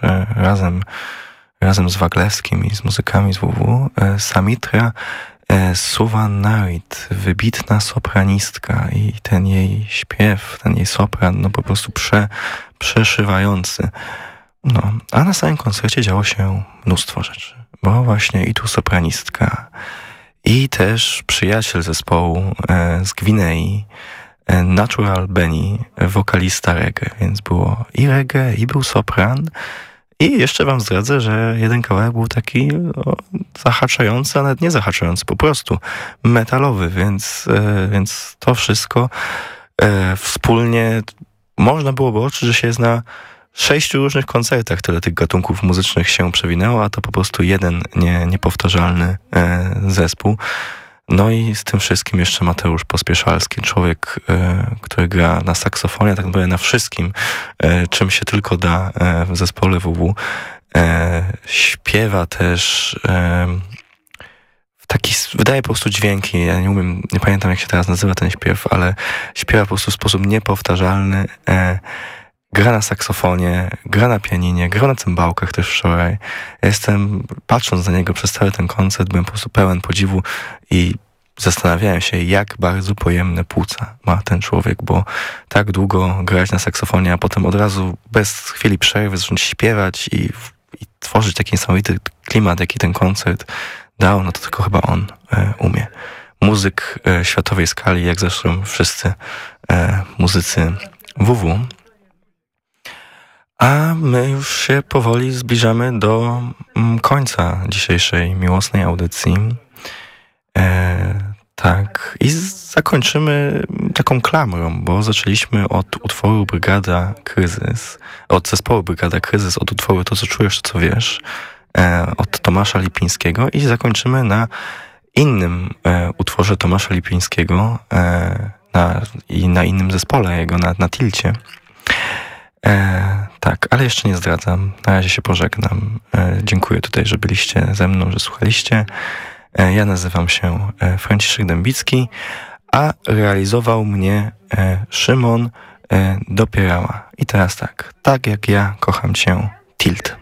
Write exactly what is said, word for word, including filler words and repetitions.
e, razem, razem z Waglewskim i z muzykami z W W, e, Samitra e, Suvannarit, wybitna sopranistka, i ten jej śpiew, ten jej sopran, no po prostu prze, przeszywający. No, a na samym koncercie działo się mnóstwo rzeczy, bo właśnie i tu sopranistka, i też przyjaciel zespołu e, z Gwinei, e, Natural Benny, wokalista reggae, więc było i reggae, i był sopran, i jeszcze wam zdradzę, że jeden kawałek był taki o, zahaczający, a nawet nie zahaczający, po prostu metalowy, więc, e, więc to wszystko e, wspólnie można byłoby odczuć, że się jest na sześciu różnych koncertach, tyle tych gatunków muzycznych się przewinęło, a to po prostu jeden nie, niepowtarzalny e, zespół. No i z tym wszystkim jeszcze Mateusz Pospieszalski, człowiek, e, który gra na saksofonie, tak naprawdę na wszystkim, e, czym się tylko da e, w zespole W W. E, śpiewa też e, w taki, wydaje po prostu dźwięki, ja nie umiem, nie pamiętam jak się teraz nazywa ten śpiew, ale śpiewa po prostu w sposób niepowtarzalny. E, Gra na saksofonie, gra na pianinie, gra na cymbałkach też wczoraj. Ja jestem, patrząc na niego przez cały ten koncert, byłem po prostu pełen podziwu i zastanawiałem się, jak bardzo pojemne płuca ma ten człowiek, bo tak długo grać na saksofonie, a potem od razu bez chwili przerwy zacząć śpiewać i, i tworzyć taki niesamowity klimat, jaki ten koncert dał, no to tylko chyba on e, umie. Muzyk e, światowej skali, jak zresztą wszyscy e, muzycy W W. A my już się powoli zbliżamy do mm, końca dzisiejszej miłosnej audycji. E, tak, i z- zakończymy taką klamrą, bo zaczęliśmy od utworu Brygada Kryzys, od zespołu Brygada Kryzys, od utworu To, co czujesz, to, co wiesz, e, od Tomasza Lipińskiego, i zakończymy na innym e, utworze Tomasza Lipińskiego e, na, i na innym zespole jego, na, na Tilcie. E, tak, ale jeszcze nie zdradzam. Na razie się pożegnam. E, dziękuję tutaj, że byliście ze mną, że słuchaliście. E, ja nazywam się e, Franciszek Dębicki, a realizował mnie e, Szymon e, Dopierała. I teraz tak, tak jak ja kocham cię, Tilt.